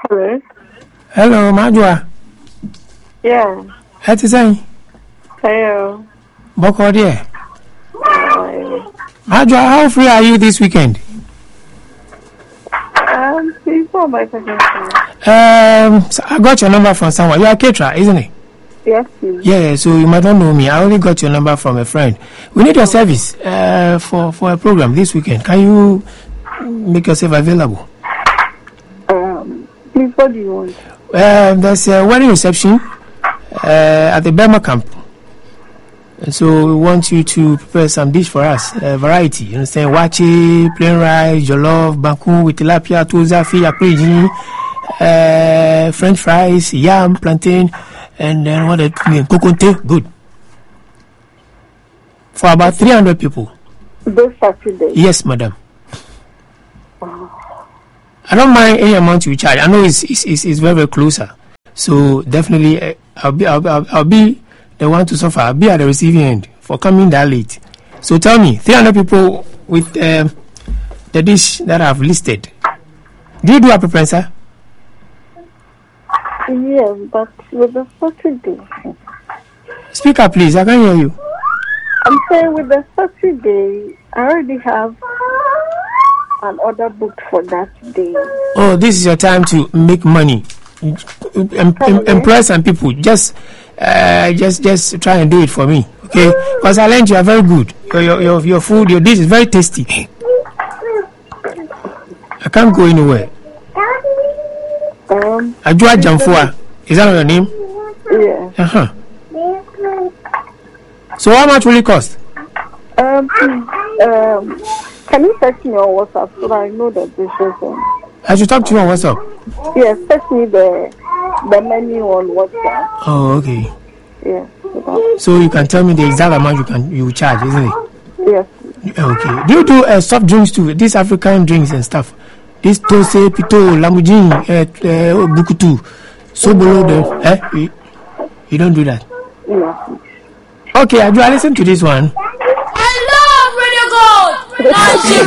Hello. Hello, Majwa. Yeah. What is saying? Hello. Boko dear. Majwa, how free are you this weekend? Before my question. So I got your number from someone. You are a caterer, isn't it? Yes, please. Yeah, so you might not know me. I only got your number from a friend. We need your service for a program this weekend. Can you make yourself available? Please, what do you want? There's a wedding reception at the Burma camp. And so we want you to prepare some dish for us, variety. You understand? Wachi, plain rice, jollof, banku with tilapia, toza, fish, apriji, French fries, yam, plantain, and then what coconte. Good. For about 300 people. This Saturday. Yes, madam. I don't mind any amount you charge. I know it's very, very closer. So definitely, I'll be the one to suffer. I'll be at the receiving end for coming that late. So tell me, 300 people with the dish that I've listed. Do you do a preference? Yes, but with the Saturday. Speak up, please. I can't hear you. I'm saying with the Saturday, I already have an order booked for that day. Oh, this is your time to make money. Impress some people. Just try and do it for me, okay? Because I learned you are very good. Your food, your dish is very tasty. I can't go anywhere. Ajua Jamfua, is that your name? Yeah. So how much will it cost? Can you text me on WhatsApp so that I know the dishes? I should talk to you on WhatsApp. Yes, text me the menu on WhatsApp. Oh, okay. Yeah. So you can tell me the exact amount you charge, isn't it? Yes. Okay. Do you do soft drinks too? These African drinks and stuff. This Tose, Pito, Lamujin, Bukutu, Sobolo. You don't do that. Yeah. Okay, I listen to this one. I love Radio Gold.